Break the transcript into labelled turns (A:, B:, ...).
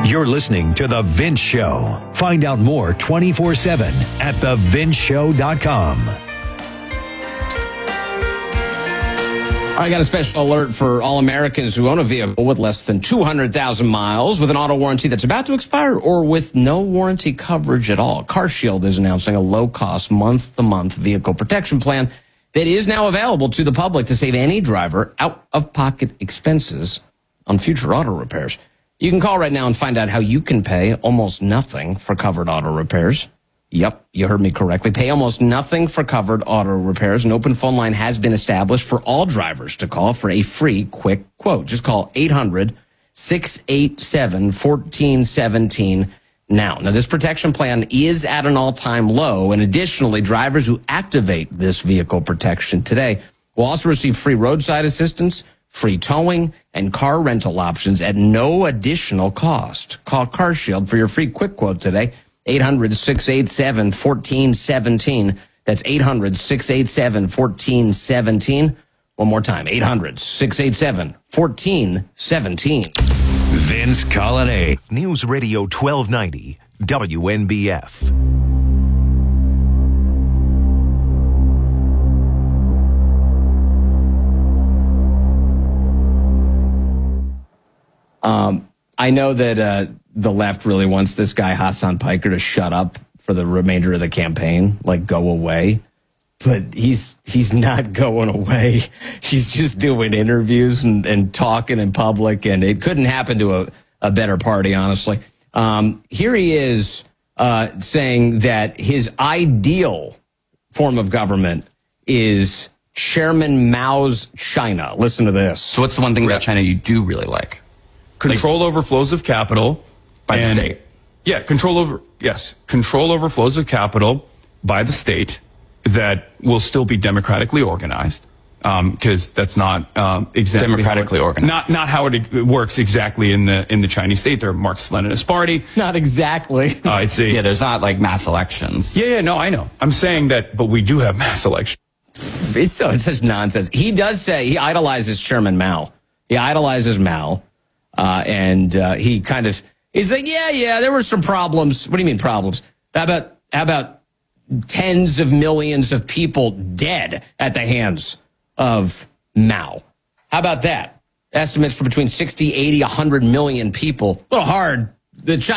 A: You're listening to The Vince Show. Find out more 24/7 at thevinceshow.com.
B: I got a special alert for all Americans who own a vehicle with less than 200,000 miles with an auto warranty that's about to expire or with no warranty coverage at all. CarShield is announcing a low-cost month-to-month vehicle protection plan that is now available to the public to save any driver out-of-pocket expenses on future auto repairs. You can call right now and find out how you can pay almost nothing for covered auto repairs. Yep, you heard me correctly. Pay almost nothing for covered auto repairs. An open phone line has been established for all drivers to call for a free quick quote. Just call 800-687-1417 now. Now, this protection plan is at an all-time low, and additionally, drivers who activate this vehicle protection today will also receive free roadside assistance, free towing, and car rental options at no additional cost. Call CarShield for your free quick quote today. 800-687-1417. That's 800-687-1417. One more time, 800-687-1417.
A: Vince Colonnade.
C: News Radio 1290, WNBF.
B: I know that the left really wants this guy, Hassan Piker, to shut up for the remainder of the campaign, like go away. But he's not going away. He's just doing interviews and talking in public, and it couldn't happen to a better party, honestly. Here he is saying that his ideal form of government is Chairman Mao's China. Listen to this.
D: So what's the one thing about China you do really like?
E: Control over flows of capital.
D: By the state.
E: Yeah, control over flows of capital by the state that will still be democratically organized. Because that's not exactly
D: democratically organized.
E: Not how it works exactly in the Chinese state. They're a Marxist-Leninist party.
B: Not exactly.
D: There's not like mass elections.
E: Yeah, no, I know. I'm saying that, but we do have mass elections.
B: It's such nonsense. He does say he idolizes Chairman Mao. He idolizes Mao. And he kind of, he's like, yeah, there were some problems. What do you mean problems? How about tens of millions of people dead at the hands of Mao? How about that? Estimates for between 60, 80, 100 million people. A little hard. The